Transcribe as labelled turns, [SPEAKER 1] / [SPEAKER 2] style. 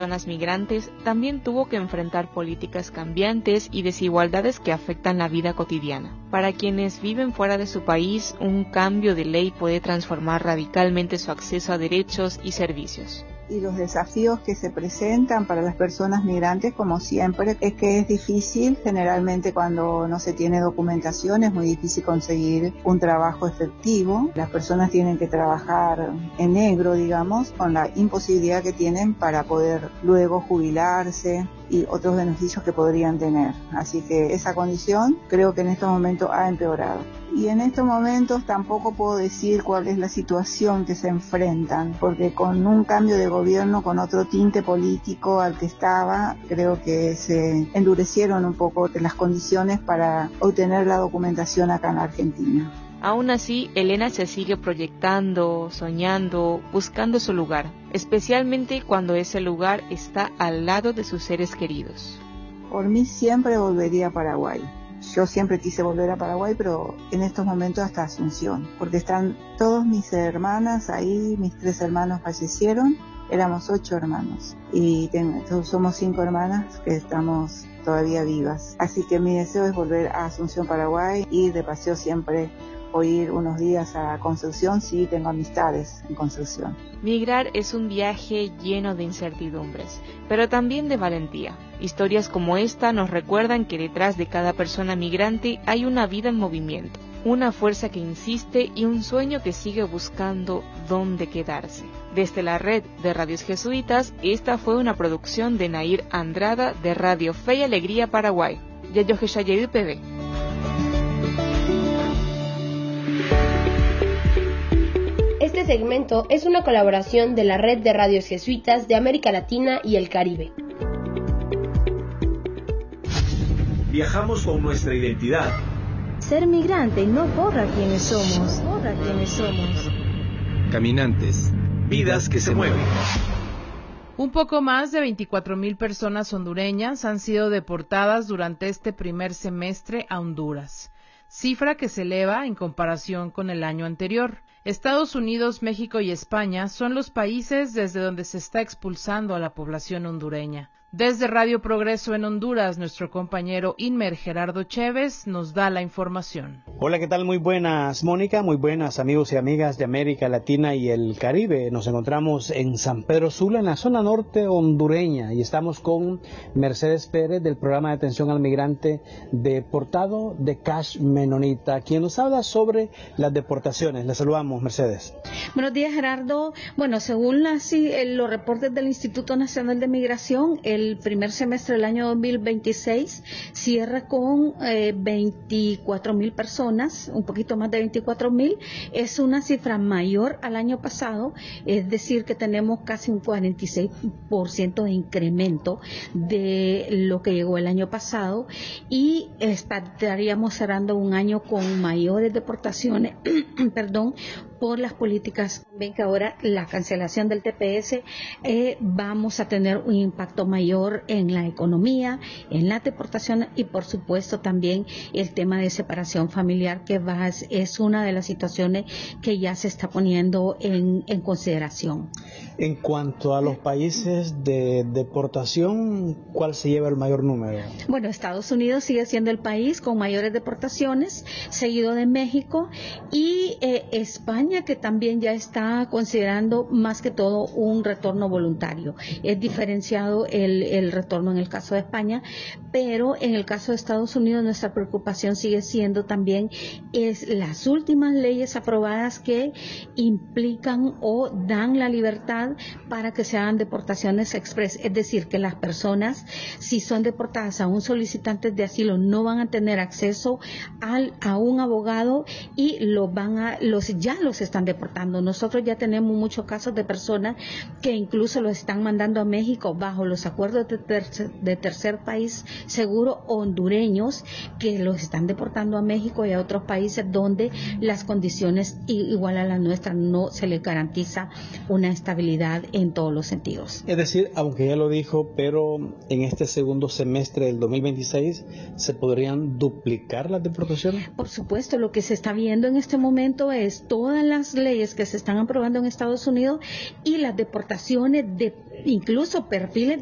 [SPEAKER 1] personas migrantes también tuvo que enfrentar políticas cambiantes y desigualdades que afectan la vida cotidiana. Para quienes viven fuera de su país, un cambio de ley puede transformar radicalmente su acceso a derechos y servicios.
[SPEAKER 2] Y los desafíos que se presentan para las personas migrantes, como siempre, es que es difícil, generalmente cuando no se tiene documentación, es muy difícil conseguir un trabajo efectivo. Las personas tienen que trabajar en negro, digamos, con la imposibilidad que tienen para poder luego jubilarse y otros beneficios que podrían tener. Así que esa condición creo que en estos momentos ha empeorado. Y en estos momentos tampoco puedo decir cuál es la situación que se enfrentan, porque con un cambio de gobierno, con otro tinte político al que estaba, creo que se endurecieron un poco las condiciones para obtener la documentación acá en Argentina.
[SPEAKER 1] Aún así, Elena se sigue proyectando, soñando, buscando su lugar, especialmente cuando ese lugar está al lado de sus seres queridos.
[SPEAKER 2] Por mí siempre volvería a Paraguay. Yo siempre quise volver a Paraguay, pero en estos momentos hasta Asunción, porque están todas mis hermanas ahí, mis 3 hermanos fallecieron, éramos 8 hermanos y somos 5 hermanas que estamos todavía vivas. Así que mi deseo es volver a Asunción, Paraguay, y de paseo siempre o ir unos días a Concepción, sí, tengo amistades en Concepción.
[SPEAKER 1] Migrar es un viaje lleno de incertidumbres, pero también de valentía. Historias como esta nos recuerdan que detrás de cada persona migrante hay una vida en movimiento, una fuerza que insiste y un sueño que sigue buscando dónde quedarse. Desde la red de radios jesuitas, esta fue una producción de Nair Andrada de Radio Fe y Alegría Paraguay. Yayo Geshayeru PB.
[SPEAKER 3] Este segmento es una colaboración de la Red de Radios Jesuitas de América Latina y el Caribe.
[SPEAKER 4] Viajamos con nuestra identidad.
[SPEAKER 5] Ser migrante no borra quienes somos,
[SPEAKER 4] Caminantes, vidas que se mueven.
[SPEAKER 6] Un poco más de 24,000 personas hondureñas han sido deportadas durante este primer semestre a Honduras, cifra que se eleva en comparación con el año anterior. Estados Unidos, México y España son los países desde donde se está expulsando a la población hondureña. Desde Radio Progreso en Honduras, nuestro compañero Inmer Gerardo Chévez nos da la información.
[SPEAKER 7] Hola, ¿qué tal? Muy buenas, Mónica, muy buenas amigos y amigas de América Latina y el Caribe. Nos encontramos en San Pedro Sula, en la zona norte hondureña, y estamos con Mercedes Pérez del programa de atención al migrante deportado de Cash Menonita, quien nos habla sobre las deportaciones. Le saludamos, Mercedes.
[SPEAKER 8] Buenos días, Gerardo. Bueno, según los reportes del Instituto Nacional de Migración, el primer semestre del año 2026 cierra con 24,000 personas, un poquito más de 24,000. Es una cifra mayor al año pasado, es decir, que tenemos casi un 46% de incremento de lo que llegó el año pasado, y estaríamos cerrando un año con mayores deportaciones, por las políticas. Ven que ahora la cancelación del TPS, vamos a tener un impacto mayor en la economía, en la deportación, y por supuesto también el tema de separación familiar, que es una de las situaciones que ya se está poniendo en consideración.
[SPEAKER 7] En cuanto a los países de deportación, ¿cuál se lleva el mayor número?
[SPEAKER 8] Bueno, Estados Unidos sigue siendo el país con mayores deportaciones, seguido de México, y España, que también ya está considerando más que todo un retorno voluntario. Es diferenciado el retorno en el caso de España, pero en el caso de Estados Unidos nuestra preocupación sigue siendo también las últimas leyes aprobadas que implican o dan la libertad para que se hagan deportaciones express, es decir, que las personas, si son deportadas, aún solicitantes de asilo, no van a tener acceso a un abogado y ya los están deportando. Nosotros ya tenemos muchos casos de personas que incluso los están mandando a México bajo los acuerdos de tercer país seguro hondureños, que los están deportando a México y a otros países donde las condiciones igual a las nuestras no se les garantiza una estabilidad en todos los sentidos.
[SPEAKER 7] Es decir, aunque ya lo dijo, pero en este segundo semestre del 2026 ¿se podrían duplicar las deportaciones?
[SPEAKER 8] Por supuesto, lo que se está viendo en este momento es todas las leyes que se están aprobando en Estados Unidos y las deportaciones de incluso perfiles